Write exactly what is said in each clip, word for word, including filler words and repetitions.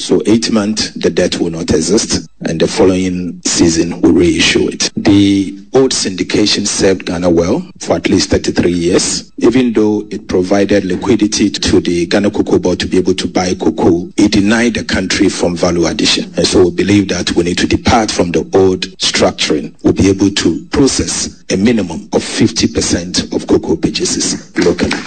So eight months, the debt will not exist, and the following season will reissue it. The old syndication served Ghana well for at least thirty-three years. Even though it provided liquidity to the Ghana Cocoa Board to be able to buy cocoa, it denied the country from value addition. And so we believe that we need to depart from the old structuring. We'll be able to process a minimum of fifty percent of cocoa purchases locally.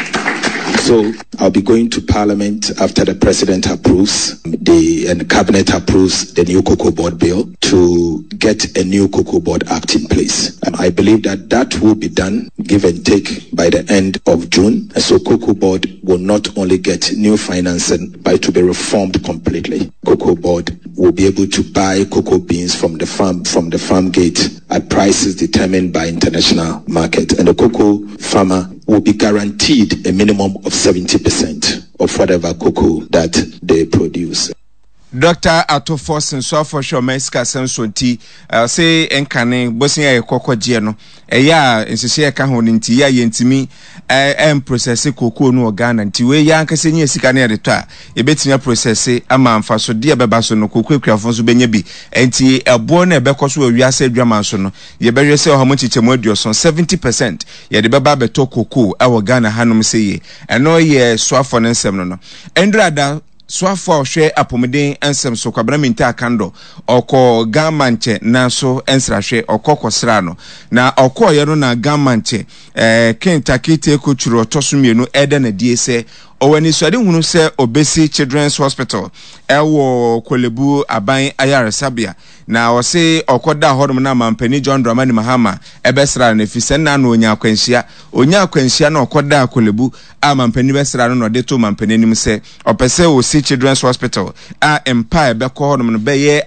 So I'll be going to Parliament after the President approves the and the Cabinet approves the new Cocoa Board bill to get a new Cocoa Board Act in place. And I believe that that will be done, give and take, by the end of June. And so Cocoa Board will not only get new financing, but it will be reformed completely. Cocoa Board will be able to buy cocoa beans from the farm from the farm gate at prices determined by international market, and the cocoa farmer will be guaranteed a minimum of seventy percent of whatever cocoa that they produce. Doctor Atofo Senso for sure Mexica Sensonti uh, say enkane Bosnia e kokogye no eya nsese e ka ho nti ya yentimi em process cocoa no Ghana nti we ya nkase nya sika na edeto a ebetimi process ama mfaso de beba so no cocoa kwafo so benya bi nti ebo na ebekoso awiase adwaman so no ye behwe se ho chichemu aduoson seventy percent ye de beba beto cocoa awo Ghana hanom seye eno ye soafo no nsem no no endrada Swafo hwe apomeden ensem so kwabra minta akando oko gamanche na so ensrahwe okokosra no na okoye no na gamanche eh Kentucky Take Churo tosumienu ede na die se owani so ade hunu se Obesi Children's Hospital ewo Kolebu aban ayaresabia na wose okoda hodom na mampani John Dramani Mahama ebesra na fise na na onya akwanhia onya akwanhia na okoda Kolebu a mampani besra no de to mampani nim se opese Obesi Children's Hospital a empire be ko hodom no be ye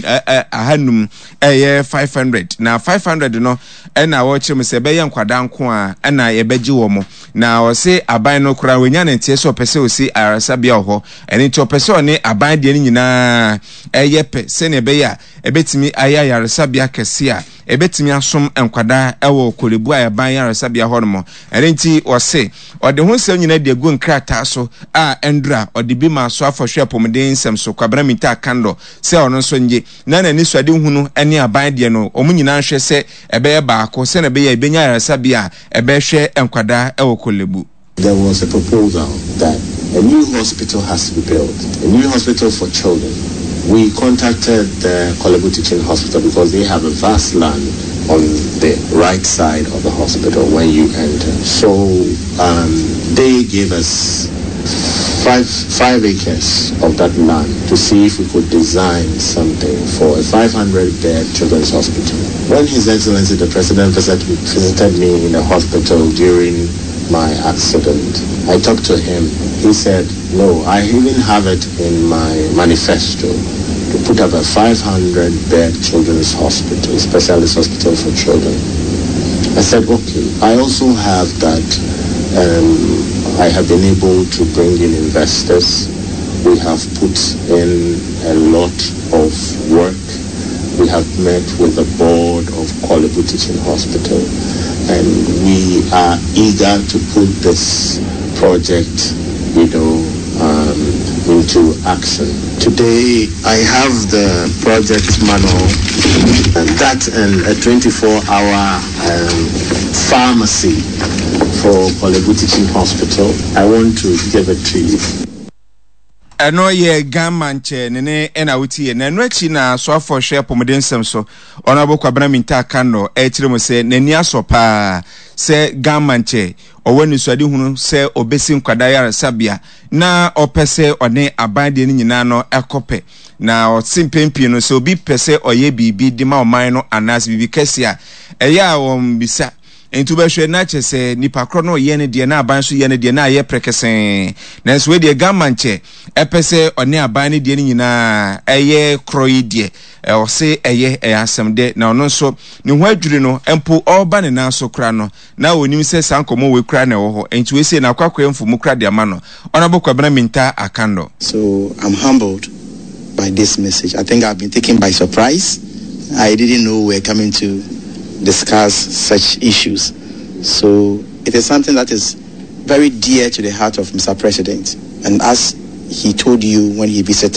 ahanum eye five hundred na five hundred no e na wo chim se be ye nkwada nko a e na ye beji wo mo na wose aban no kura wenya na ntie so pese osi arasabia ho eni to pese oni aban de ni nyina eye pe se ne be ya ebetimi aya yaresabia kese a ebetimi asom enkwada ewo Kolebu a aban yaresabia ho no eni nti wose ode ho nsem nyina de gu nkrata so a endra ode bi ma so afahwe apomden nsem so kwabra mita kando se ono so nje na na ni so ade hunu eni aban de no omu nyina hwe se ebe ye baako se ne be ya ebenya yaresabia ebe hwe enkwada ewo Kolebu. There was a proposal that a new hospital has to be built, a new hospital for children. We contacted the Kolebu Teaching Hospital because they have a vast land on the right side of the hospital when you enter. So um, they gave us five five acres of that land to see if we could design something for a five hundred bed children's hospital. When His Excellency the President visited me in the hospital during my accident, I talked to him. He said, no, I even have it in my manifesto to put up a five hundred bed children's hospital, specialist hospital for children. I said, okay. I also have that. Um, I have been able to bring in investors. We have put in a lot of work. We have met with the board of Kolebu Teaching Hospital, and we are eager to put this project, you know, um, into action. Today, I have the project manual, and that and a twenty-four hour um, pharmacy for Kolebu Teaching Hospital. I want to give it to you. Eno ye gamanche nene ena uti ye nenu echi na so afo hwe pomeden sem so onabo kwabra minta kano e kire mo se nani asopa se gamanche owani so ade hunu se Obesi nkwada yaresabia na opese one abande ni nyina no ekope na osimpempie no se obi pese oye bibi di ma oman no anas bibi kesia eya won bisa entu be hwe na chese nipa kro no ye ne de na aban so ye ne de na ye prekesen na so we de gamanche epese one aban ne de ni nyina eye kroyi de e o se eye e asem de na ono so ne ho adwuri no empo oba ne na so kra no na onim se sankomo we kra na wo ho entu we se na kwakwa mfumu kra de ama no ona bokwa bra minta akando. So I'm humbled by this message. I think I've been taken by surprise. I didn't know we're coming to discuss such issues. So it is something that is very dear to the heart of Mister President. And as he told you when he visited